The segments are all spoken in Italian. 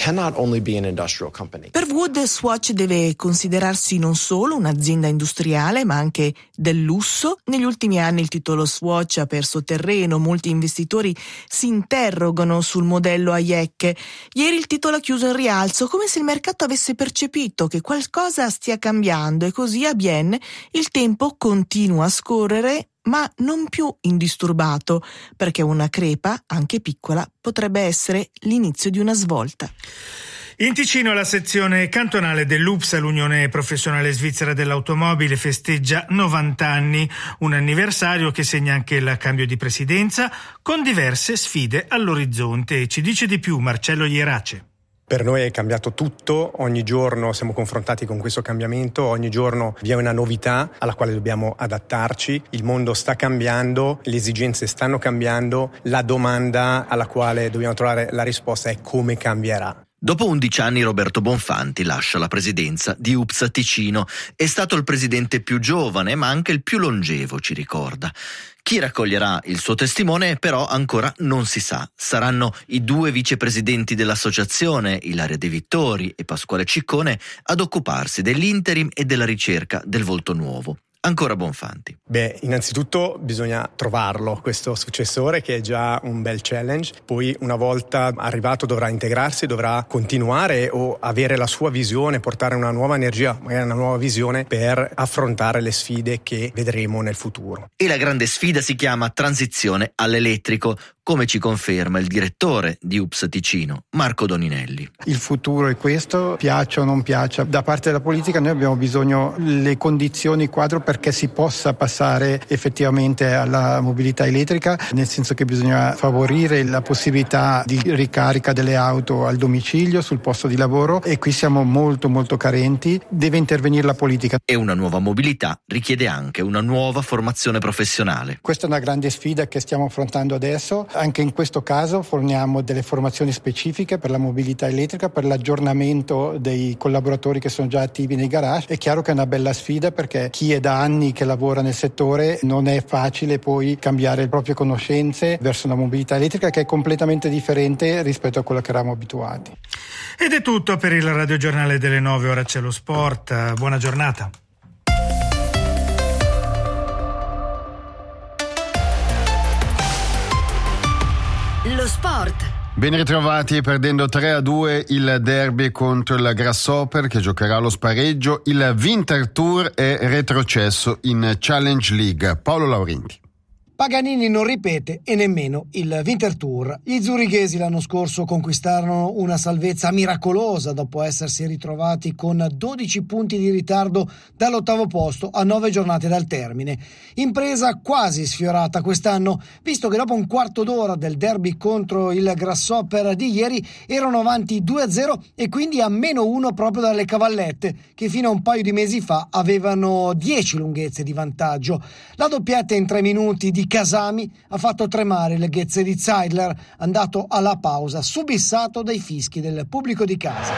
cannot only be an industrial company. Per Wood, Swatch deve considerarsi non solo un'azienda industriale, ma anche del lusso. Negli ultimi anni il titolo Swatch ha perso terreno, molti investitori si interrogano sul modello Hayek. Ieri il titolo ha chiuso in rialzo, come se il mercato avesse percepito che qualcosa stia cambiando, e così a Bienne il tempo continua a scorrere, ma non più indisturbato, perché una crepa, anche piccola, potrebbe essere l'inizio di una svolta. In Ticino la sezione cantonale dell'UPSA, l'Unione Professionale Svizzera dell'Automobile, festeggia 90 anni, un anniversario che segna anche il cambio di presidenza, con diverse sfide all'orizzonte. Ci dice di più Marcello Ierace. Per noi è cambiato tutto, ogni giorno siamo confrontati con questo cambiamento, ogni giorno vi è una novità alla quale dobbiamo adattarci, il mondo sta cambiando, le esigenze stanno cambiando, la domanda alla quale dobbiamo trovare la risposta è come cambierà. Dopo 11 anni Roberto Bonfanti lascia la presidenza di UPSA Ticino. È stato il presidente più giovane ma anche il più longevo, ci ricorda. Chi raccoglierà il suo testimone però ancora non si sa. Saranno i 2 vicepresidenti dell'associazione, Ilaria De Vittori e Pasquale Ciccone, ad occuparsi dell'interim e della ricerca del volto nuovo. Ancora Bonfanti. Innanzitutto bisogna trovarlo, questo successore, che è già un bel challenge. Poi una volta arrivato dovrà integrarsi, dovrà continuare o avere la sua visione, portare una nuova energia, magari una nuova visione per affrontare le sfide che vedremo nel futuro. E la grande sfida si chiama transizione all'elettrico, come ci conferma il direttore di UPSA Ticino, Marco Doninelli. Il futuro è questo, piaccia o non piaccia. Da parte della politica noi abbiamo bisogno le condizioni quadro perché si possa passare effettivamente alla mobilità elettrica, nel senso che bisogna favorire la possibilità di ricarica delle auto al domicilio, sul posto di lavoro, e qui siamo molto molto carenti. Deve intervenire la politica. E una nuova mobilità richiede anche una nuova formazione professionale. Questa è una grande sfida che stiamo affrontando adesso. Anche in questo caso forniamo delle formazioni specifiche per la mobilità elettrica, per l'aggiornamento dei collaboratori che sono già attivi nei garage. È chiaro che è una bella sfida perché chi è da anni che lavora nel settore non è facile poi cambiare le proprie conoscenze verso una mobilità elettrica che è completamente differente rispetto a quello che eravamo abituati. Ed è tutto per il radiogiornale delle 9, ora c'è lo sport. Buona giornata. Lo sport. Ben ritrovati. Perdendo 3-2 il derby contro il Grasshopper, che giocherà allo spareggio, il Winterthur è retrocesso in Challenge League. Paolo Laurenti. Paganini non ripete e nemmeno il Winterthur. Gli zurighesi l'anno scorso conquistarono una salvezza miracolosa dopo essersi ritrovati con 12 punti di ritardo dall'8° posto a 9 giornate dal termine. Impresa quasi sfiorata quest'anno, visto che dopo un quarto d'ora del derby contro il Grasshopper di ieri erano avanti 2-0 e quindi a -1 proprio dalle Cavallette, che fino a un paio di mesi fa avevano 10 lunghezze di vantaggio. La doppietta in 3 minuti di Casami ha fatto tremare le ghezze di Zeidler, andato alla pausa subissato dai fischi del pubblico di casa.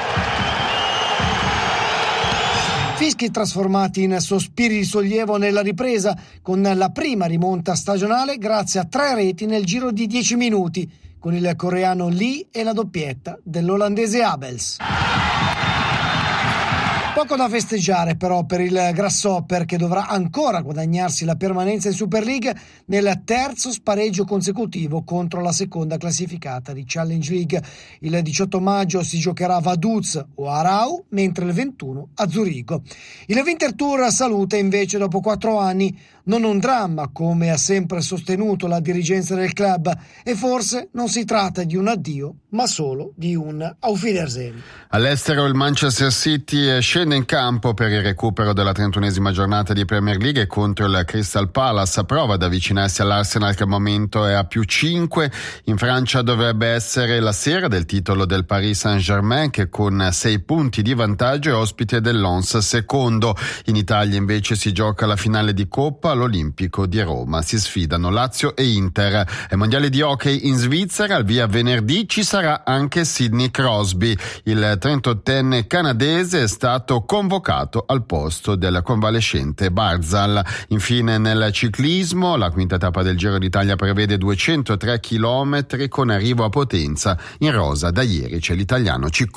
Fischi trasformati in sospiri di sollievo nella ripresa, con la prima rimonta stagionale grazie a 3 reti nel giro di 10 minuti, con il coreano Lee e la doppietta dell'olandese Abels. Poco da festeggiare però per il Grasshopper, che dovrà ancora guadagnarsi la permanenza in Super League nel 3° spareggio consecutivo contro la seconda classificata di Challenge League. Il 18 maggio si giocherà a Vaduz o a Aarau, mentre il 21 a Zurigo. Il Winterthur saluta invece dopo 4 anni, non un dramma come ha sempre sostenuto la dirigenza del club, e forse non si tratta di un addio ma solo di un Auf Wiedersehen. All'estero il Manchester City scende in campo per il recupero della 31esima giornata di Premier League contro il Crystal Palace. Prova ad avvicinarsi all'Arsenal, che al momento è a +5. In Francia dovrebbe essere la sera del titolo del Paris Saint-Germain, che con 6 punti di vantaggio è ospite del Lens secondo. In Italia invece si gioca la finale di Coppa all'Olimpico di Roma. Si sfidano Lazio e Inter. Ai mondiali di hockey in Svizzera, al via venerdì, ci sarà anche Sidney Crosby. Il 38enne canadese è stato convocato al posto del convalescente Barzal. Infine nel ciclismo, la quinta tappa del Giro d'Italia prevede 203 chilometri con arrivo a Potenza. In rosa da ieri c'è l'italiano Ciccone.